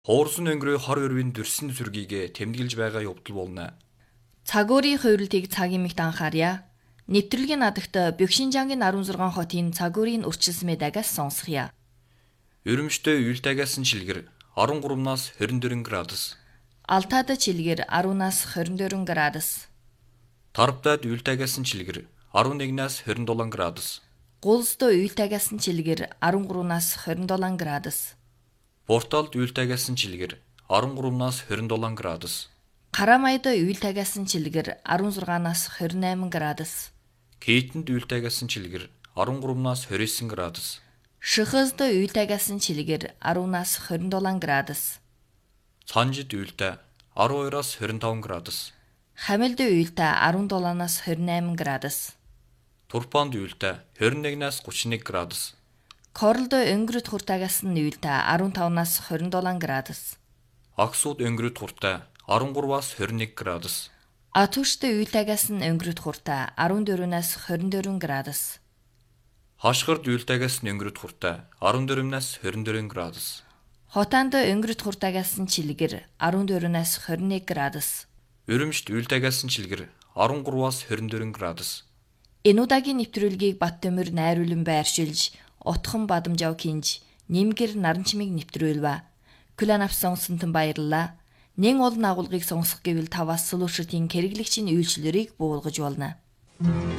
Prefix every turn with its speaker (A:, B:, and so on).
A: Хуурсан өнгөрөө 22-ын дүрсэн сүргийгээ тэмдэглэж байгаа явдал болно.
B: Цагуурийн хувирлтыг цаг эмэгт анхаарья. Нэвтрүүлгийн надагт Бөкшинжангийн 16 хотын цагуурийн өрчилсмээ дагаас сонсхийа.
A: Өрөмжтэй уйлтаагаас нь шилгэр 13-наас 24 градус.
B: Алтайд чилгэр 10-наас 24 градус.
A: Тарбтад уйлтаагаас нь шилгэр 11-наас 27 градус.
B: Гулсд уйлтаагаас нь чилгэр 13-наас 27 градус.
A: Борталд уйлтаагаас нь чилгэр 13-наас 27 градус.
B: Карамайд уйлтаагаас нь чилгэр 16-наас 28 градус.
A: Кейтэнд уйлтаагаас нь чилгэр 13-наас 29 градус.
B: Шихэзд уйлтаагаас нь чилгэр 10-наас 27 градус.
A: Цанжид уйлтаа 12-аас 25 градус.
B: Хамилд уйлтаа 17-наас 28 градус.
A: Турпанд уйлтаа 21-наас 31 градус.
B: Корлд өнгөрөт хуртаагаас нь уйлтаа 15-наас 27 градус.
A: Аксууд өнгөрөт хуртаа 13-аас 21 градус.
B: Атушд уйлтаагаас нь өнгөрөт хуртаа 14-наас 24 градус.
A: Хашгирд уйлтаагаас нь өнгөрөт хуртаа 14-наас 24 градус.
B: Хотаанд өнгөрөт хуртаагаас нь чилгэр 14-наас 21 градус.
A: Өрөмжт уйлтаагаас нь чилгэр 13-аас 24 градус.
B: Энэ удаагийн нэвтрүүлгийг Баттөмөр найруулан байршилж, Утхан Бадамжав кинж, Нимгэр Наранчмыг нэвтрүүлвэ. Күлэн авсан сонтон баярлалаа. Нэн олон агуулгыг сонсох гэвэл таваас солиушртын хэрэглэгчийн үйлчлэлийг буулгаж болно.